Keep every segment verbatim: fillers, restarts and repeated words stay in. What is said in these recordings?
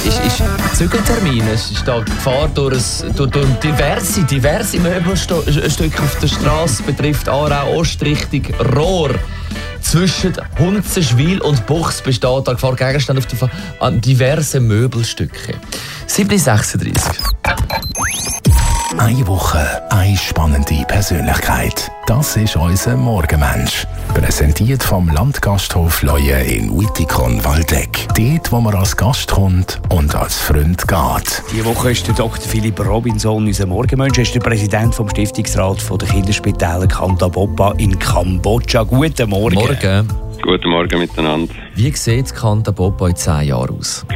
ist, ist Zügeltermin. Es ist da Gefahr durch, ein, durch, durch diverse, diverse Möbelstücke auf der Straße, betrifft Aarau Ostrichtung Rohr. Zwischen Hunzenschwil und Buchs besteht da Gefahr Gegenstände auf der an diversen Möbelstücke. sieben sechsunddreißig. Eine Woche, eine spannende Persönlichkeit. Das ist unser Morgenmensch. Präsentiert vom Landgasthof Leue in Wittikon-Waldeck. Dort, wo man als Gast kommt und als Freund geht. Diese Woche ist der Doktor Philipp Robinson unser Morgenmensch. Er ist der Präsident vom Stiftungsrat der Kinderspitäler Kanta Boppa in Kambodscha. Guten Morgen. Morgen. Guten Morgen miteinander. Wie sieht Kanta Boppa in zehn Jahren aus?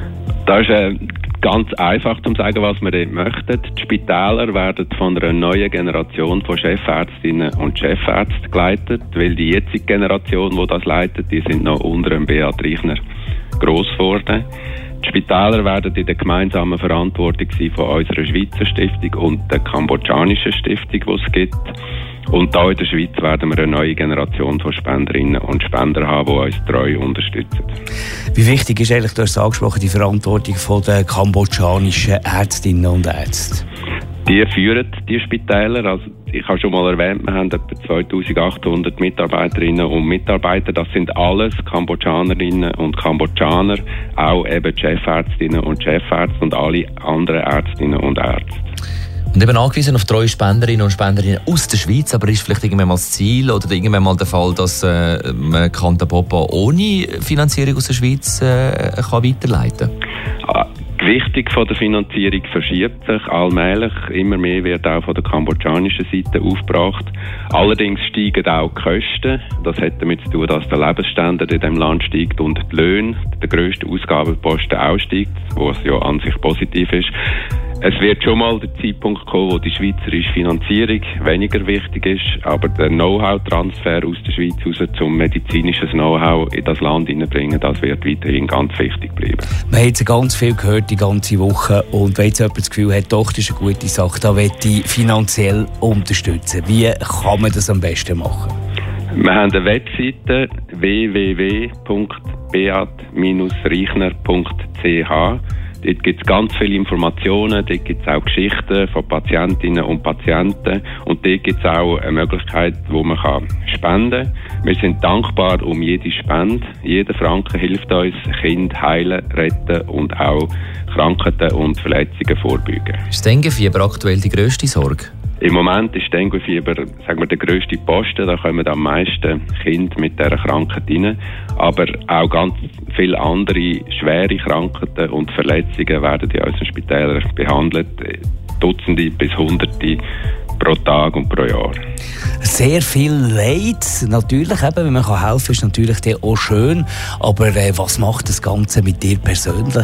Das ist äh, ganz einfach zu sagen, was wir dort möchten. Die Spitäler werden von einer neuen Generation von Chefärztinnen und Chefärzten geleitet, weil die jetzige Generation, die das leitet, die sind noch unter dem Beat Reichner gross geworden. Die Spitäler werden in der gemeinsamen Verantwortung sein von unserer Schweizer Stiftung und der kambodschanischen Stiftung, die es gibt. Und hier in der Schweiz werden wir eine neue Generation von Spenderinnen und Spender haben, die uns treu unterstützen. Wie wichtig ist eigentlich, du hast es angesprochen, die Verantwortung der kambodschanischen Ärztinnen und Ärzte? Die führen die Spitäler. Also ich habe schon mal erwähnt, wir haben etwa zweitausendachthundert Mitarbeiterinnen und Mitarbeiter. Das sind alles Kambodschanerinnen und Kambodschaner, auch eben Chefärztinnen und Chefärzte und alle anderen Ärztinnen und Ärzte. Und eben angewiesen auf treue Spenderinnen und Spenderinnen aus der Schweiz, aber ist vielleicht irgendwann mal das Ziel oder irgendwann mal der Fall, dass äh, man Kanta Boppa ohne Finanzierung aus der Schweiz äh, kann weiterleiten kann? Die Gewichtung von der Finanzierung verschiebt sich allmählich. Immer mehr wird auch von der kambodschanischen Seite aufgebracht. Allerdings steigen auch die Kosten. Das hat damit zu tun, dass der Lebensstandard in diesem Land steigt und die Löhne, der grösste Ausgabenposten auch steigt, was ja an sich positiv ist. Es wird schon mal der Zeitpunkt kommen, wo die schweizerische Finanzierung weniger wichtig ist, aber der Know-how-Transfer aus der Schweiz raus zum medizinisches Know-how in das Land hineinbringen, das wird weiterhin ganz wichtig bleiben. Man hat jetzt ganz viel gehört die ganze Woche und wenn jetzt jemand das Gefühl hat, doch, das ist eine gute Sache, da will ich finanziell unterstützen. Wie kann man das am besten machen? Wir haben eine Webseite w w w punkt beat reichner punkt c h. Dort gibt es ganz viele Informationen, dort gibt es auch Geschichten von Patientinnen und Patienten und dort gibt es auch eine Möglichkeit, wo man kann spenden kann. Wir sind dankbar um jede Spende. Jeder Franken hilft uns, Kinder heilen, retten und auch Krankheiten und Verletzungen vorbeugen. Ist Denguefieber aktuell die grösste Sorge? Im Moment ist Denguefieber, sagen wir, der grösste Posten. Da kommen am meisten Kinder mit dieser Krankheit rein. Aber auch ganz viele andere schwere Krankheiten und Verletzungen werden in unseren Spitälern behandelt. Dutzende bis Hunderte pro Tag und pro Jahr. Sehr viel Leid. Natürlich, eben, wenn man helfen kann, ist natürlich auch schön. Aber äh, was macht das Ganze mit dir persönlich?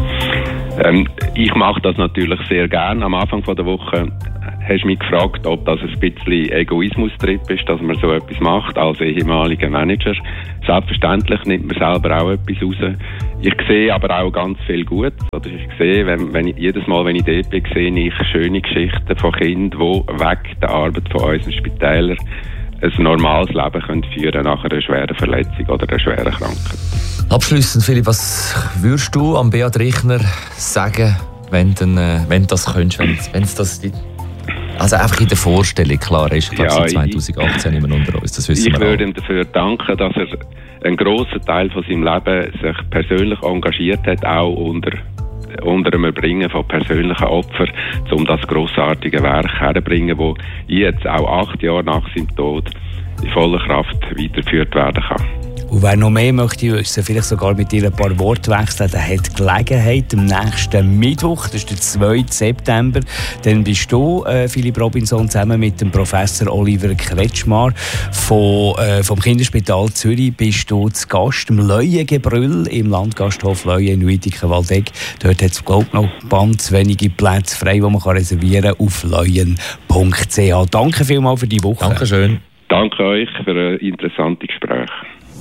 Ähm, ich mache das natürlich sehr gerne. Am Anfang der Woche hast du mich gefragt, ob das ein bisschen Egoismus-Trip ist, dass man so etwas macht als ehemaliger Manager. Selbstverständlich nimmt man selber auch etwas raus. Ich sehe aber auch ganz viel Gutes. Oder ich sehe, wenn, wenn ich, jedes Mal, wenn ich dort bin, sehe ich schöne Geschichten von Kindern, die weg der Arbeit von unseren Spitälern ein normales Leben können führen nach einer schweren Verletzung oder einer schweren Krankheit. Abschliessend, Philipp, was würdest du am Beat Reichner sagen, wenn du wenn das könntest, wenn, wenn das also einfach in der Vorstellung, klar, er ist glaube ja, seit zweitausendachtzehn immer unter uns, das wissen ich wir würde ihm dafür danken, dass er einen grossen Teil von seinem Leben sich persönlich engagiert hat, auch unter, unter dem Erbringen von persönlichen Opfern, um das grossartige Werk herzubringen, das jetzt auch acht Jahre nach seinem Tod in voller Kraft weitergeführt werden kann. Und wer noch mehr möchte wissen, vielleicht sogar mit dir ein paar Worte wechseln, der hat Gelegenheit am nächsten Mittwoch, das ist der zweite September. Dann bist du, äh, Philipp Robinson, zusammen mit dem Professor Oliver Kretschmar von, äh, vom Kinderspital Zürich, bist du zu Gast im Leuengebrüll im Landgasthof Leue in Wittiken-Waldeck. Dort hat es, glaube ich, noch ganz wenige Plätze frei, die man kann reservieren kann auf leuen punkt c h. Danke vielmals für die Woche. Dankeschön. Danke euch für ein interessantes Gespräch.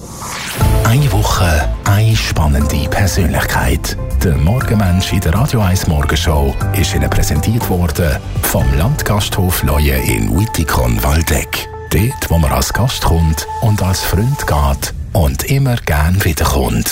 Eine Woche, eine spannende Persönlichkeit. Der Morgenmensch in der Radio eins Morgenshow ist Ihnen präsentiert worden vom Landgasthof Leue in Wittikon-Waldeck. Dort, wo man als Gast kommt und als Freund geht und immer gern wiederkommt.